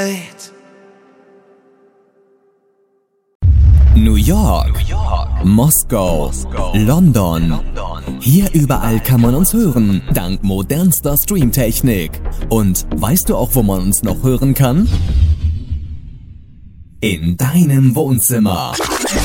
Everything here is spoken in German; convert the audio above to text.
New York, Moskau, London. Hier überall kann man uns hören, dank modernster Streamtechnik. Und weißt du auch, wo man uns noch hören kann? In deinem Wohnzimmer.